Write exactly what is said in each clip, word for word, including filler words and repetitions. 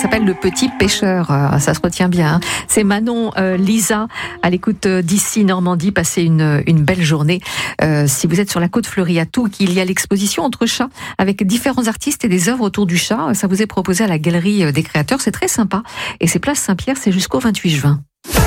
s'appelle Le Petit Pêcheur. Euh, ça se retient bien. Hein. C'est Manon euh, Lisa à l'écoute euh, d'ici Normandie. Passez une, une belle journée. Euh, si vous êtes sur la côte fleurie à Touques, il y a l'exposition Entre chats avec différents artistes et des œuvres autour du chat. Ça vous est proposé à la Galerie des Créateurs. C'est très sympa. Et c'est place Saint-Pierre, c'est jusqu'au vingt-huit juin.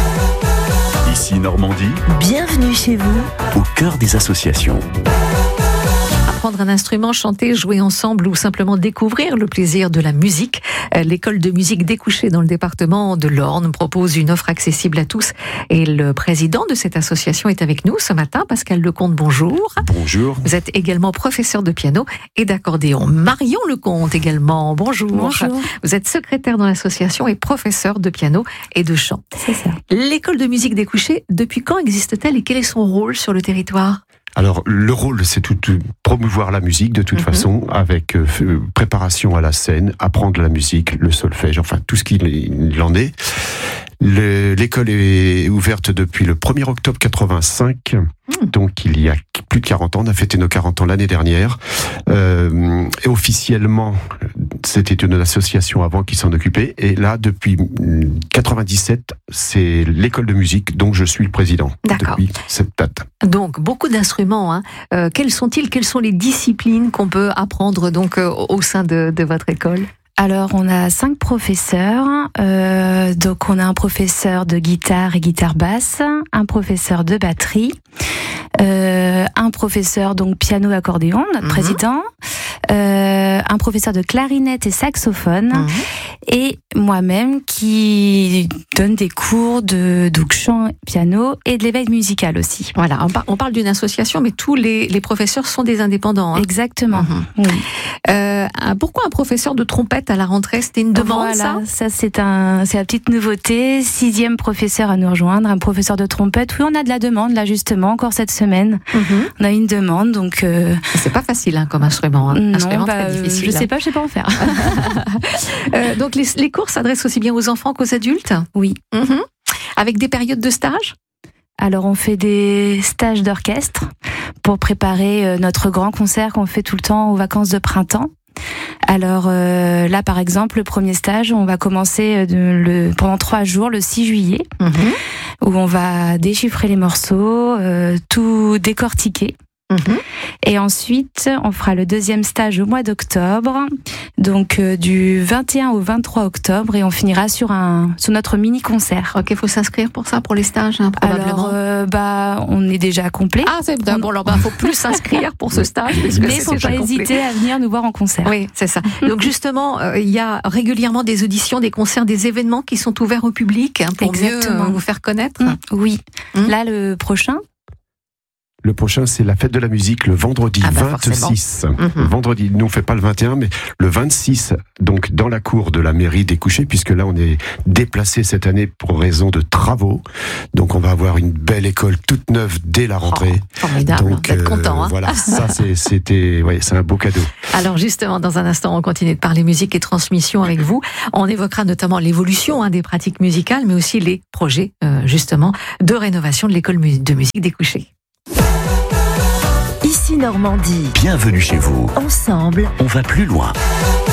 Ici Normandie. Bienvenue chez vous. Au cœur des associations. Apprendre un instrument, chanter, jouer ensemble ou simplement découvrir le plaisir de la musique. L'école de musique Découché dans le département de l'Orne propose une offre accessible à tous. Et le président de cette association est avec nous ce matin, Pascal Lecomte, bonjour. Bonjour. Vous êtes également professeur de piano et d'accordéon. Marion Lecomte également, bonjour. Bonjour. Vous êtes secrétaire dans l'association et professeur de piano et de chant. C'est ça. L'école de musique Découché, depuis quand existe-t-elle et quel est son rôle sur le territoire ? Alors, le rôle, c'est tout, tout, promouvoir la musique de toute mm-hmm. façon, avec euh, préparation à la scène, apprendre la musique, le solfège, enfin tout ce qu'il il en est. Le, l'école est ouverte depuis le premier octobre quatre-vingt-cinq, mmh. donc il y a plus de quarante ans. On a fêté nos quarante ans l'année dernière. Euh, et officiellement, c'était une association avant qui s'en occupait. Et là, depuis quatre-vingt-dix-sept, c'est l'école de musique dont je suis le président. D'accord. Depuis cette date. Donc, beaucoup d'instruments. Hein. Euh, quels sont-ils ? Quelles sont les disciplines qu'on peut apprendre donc euh, au sein de, de votre école ? Alors, on a cinq professeurs. Euh, donc, on a un professeur de guitare et guitare basse, un professeur de batterie, euh, un professeur donc piano et accordéon, notre mmh. président, euh, un professeur de clarinette et saxophone, mmh. et moi-même qui donne des cours de donc chant, piano et de l'éveil musical aussi. Voilà, on, par, on parle d'une association, mais tous les, les professeurs sont des indépendants. Hein. Exactement. Mmh. Oui. Euh, pourquoi un professeur de trompette à la rentrée ? C'était une demande, voilà, ça ça c'est un, c'est la petite nouveauté. Sixième professeur à nous rejoindre, un professeur de trompette. Oui, on a de la demande là justement encore cette semaine. Mm-hmm. On a une demande, donc. Euh... C'est pas facile hein, comme instrument. Hein. Non, instrument bah, très difficile. Je sais pas, je sais pas en faire. euh, donc les, les cours s'adressent aussi bien aux enfants qu'aux adultes ? Oui. Mm-hmm. Avec des périodes de stage ? Alors on fait des stages d'orchestre pour préparer notre grand concert qu'on fait tout le temps aux vacances de printemps. Alors euh, là, par exemple, le premier stage, on va commencer de, le, pendant trois jours, le six juillet, mmh. où on va déchiffrer les morceaux, euh, tout décortiquer. Mmh. Et ensuite, on fera le deuxième stage au mois d'octobre, donc euh, du vingt et un au vingt-trois octobre, et on finira sur un sur notre mini concert. Ok, il faut s'inscrire pour ça, pour les stages, hein, probablement. Alors, euh, bah, on est déjà complet. Ah, c'est bon. Alors, bah, faut plus s'inscrire pour ce stage, parce que mais faut pas hésiter à venir nous voir en concert. Oui, c'est ça. Donc justement, il euh, y a régulièrement des auditions, des concerts, des événements qui sont ouverts au public hein, pour Exactement. mieux euh, vous faire connaître. Mmh. Oui. Mmh. Là, le prochain. Le prochain, c'est la fête de la musique, le vendredi ah bah vingt-six. Mmh. Vendredi, nous on fait pas le vingt et un, mais le vingt-six, donc dans la cour de la mairie Découché, puisque là on est déplacé cette année pour raison de travaux. Donc on va avoir une belle école toute neuve dès la rentrée. Oh, formidable, donc, d'être euh, content. Hein. Voilà, ça c'est, c'était, ouais, c'est un beau cadeau. Alors justement, dans un instant, on continue de parler musique et transmission avec vous. On évoquera notamment l'évolution hein, des pratiques musicales, mais aussi les projets euh, justement de rénovation de l'école de musique Découché. Ici Normandie. Bienvenue chez vous. Ensemble, on va plus loin.